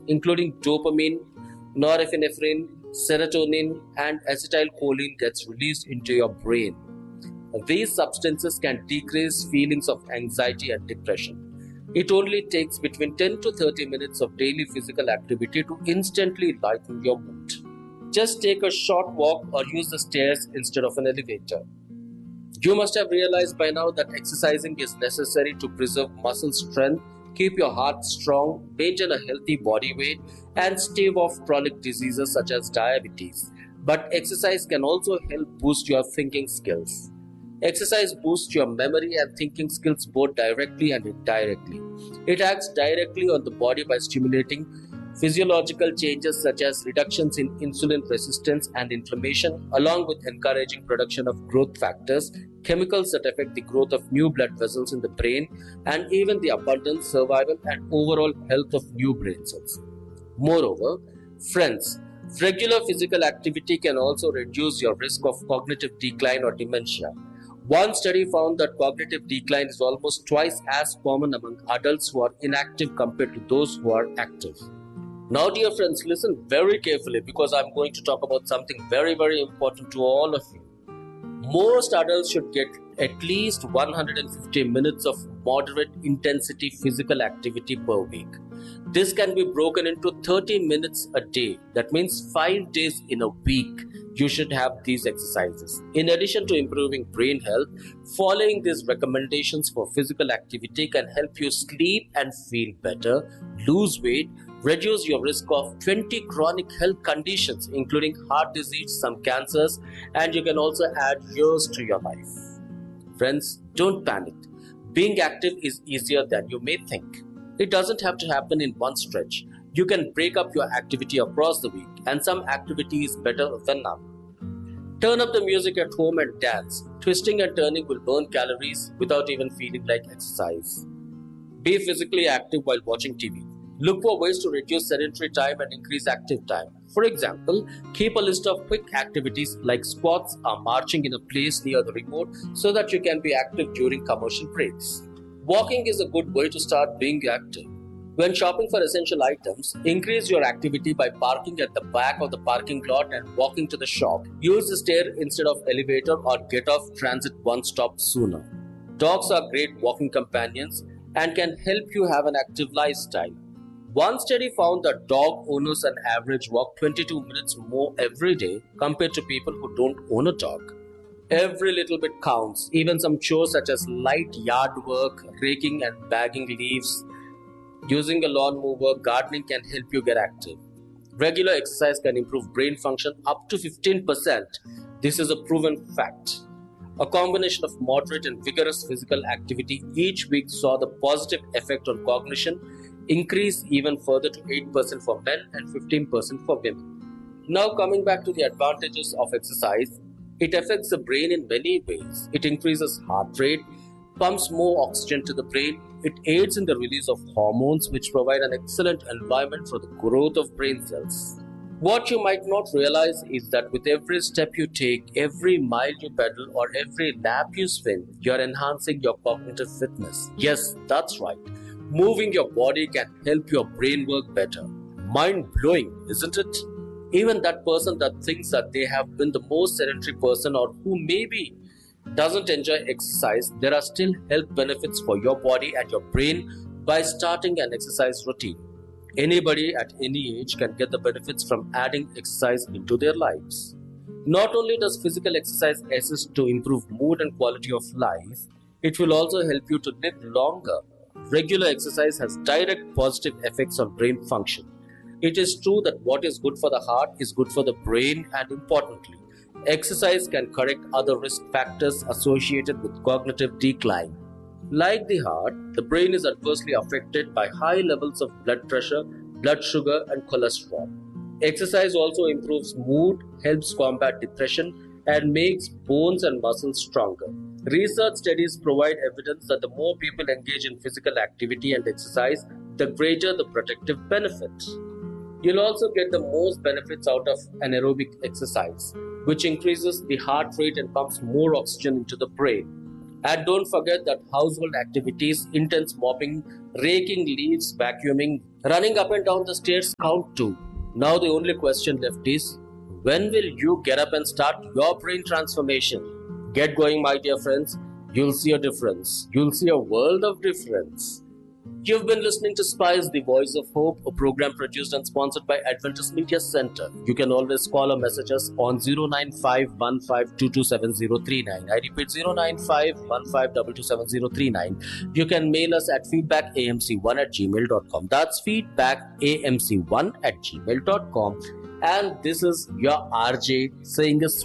including dopamine, norepinephrine, serotonin, and acetylcholine gets released into your brain. These substances can decrease feelings of anxiety and depression. It only takes between 10 to 30 minutes of daily physical activity to instantly lighten your mood. Just take a short walk or use the stairs instead of an elevator. You must have realized by now that exercising is necessary to preserve muscle strength, keep your heart strong, maintain a healthy body weight, and stave off chronic diseases such as diabetes. But exercise can also help boost your thinking skills. Exercise boosts your memory and thinking skills both directly and indirectly. It acts directly on the body by stimulating physiological changes such as reductions in insulin resistance and inflammation, along with encouraging production of growth factors, chemicals that affect the growth of new blood vessels in the brain, and even the abundance, survival, and overall health of new brain cells. Moreover, friends, regular physical activity can also reduce your risk of cognitive decline or dementia. One study found that cognitive decline is almost twice as common among adults who are inactive compared to those who are active. Now, dear friends, listen very carefully because I'm going to talk about something very important to all of you. Most adults should get at least 150 minutes of moderate intensity physical activity per week. This can be broken into 30 minutes a day. That means 5 days in a week you should have these exercises. In addition to improving brain health, following these recommendations for physical activity can help you sleep and feel better, lose weight, reduce your risk of 20 chronic health conditions including heart disease, some cancers, and you can also add years to your life. Friends, don't panic. Being active is easier than you may think. It doesn't have to happen in one stretch. You can break up your activity across the week, and some activity is better than none. Turn up the music at home and dance. Twisting and turning will burn calories without even feeling like exercise. Be physically active while watching TV. Look for ways to reduce sedentary time and increase active time. For example, keep a list of quick activities like squats or marching in a place near the remote so that you can be active during commercial breaks. Walking is a good way to start being active. When shopping for essential items, increase your activity by parking at the back of the parking lot and walking to the shop. Use the stair instead of elevator or get off transit one stop sooner. Dogs are great walking companions and can help you have an active lifestyle. One study found that dog owners on average walk 22 minutes more every day compared to people who don't own a dog. Every little bit counts. Even some chores such as light yard work, raking and bagging leaves, using a lawn mower, gardening can help you get active. Regular exercise can improve brain function up to 15%. This is a proven fact. A combination of moderate and vigorous physical activity each week saw the positive effect on cognition increase even further to 8% for men and 15% for women. Now coming back to the advantages of exercise, it affects the brain in many ways. It increases heart rate, pumps more oxygen to the brain, it aids in the release of hormones which provide an excellent environment for the growth of brain cells. What you might not realize is that with every step you take, every mile you pedal, or every lap you spin, you're enhancing your cognitive fitness. Yes, that's right. Moving your body can help your brain work better. Mind blowing, isn't it? Even that person that thinks that they have been the most sedentary person or who maybe doesn't enjoy exercise, there are still health benefits for your body and your brain by starting an exercise routine. Anybody at any age can get the benefits from adding exercise into their lives. Not only does physical exercise assist to improve mood and quality of life, it will also help you to live longer. Regular exercise has direct positive effects on brain function. It is true that what is good for the heart is good for the brain, and importantly, exercise can correct other risk factors associated with cognitive decline. Like the heart, the brain is adversely affected by high levels of blood pressure, blood sugar, and cholesterol. Exercise also improves mood, helps combat depression, and makes bones and muscles stronger. Research studies provide evidence that the more people engage in physical activity and exercise, the greater the protective benefits. You'll also get the most benefits out of anaerobic exercise, which increases the heart rate and pumps more oxygen into the brain. And don't forget that household activities, intense mopping, raking leaves, vacuuming, running up and down the stairs count too. Now the only question left is, when will you get up and start your brain transformation? Get going, my dear friends. You'll see a difference. You'll see a world of difference. You've been listening to Spice, the Voice of Hope, a program produced and sponsored by Adventist Media Center. You can always call or message us on 09515227039. I repeat, 09515227039. You can mail us at feedbackamc1@gmail.com. That's feedbackamc1@gmail.com. And this is your RJ saying a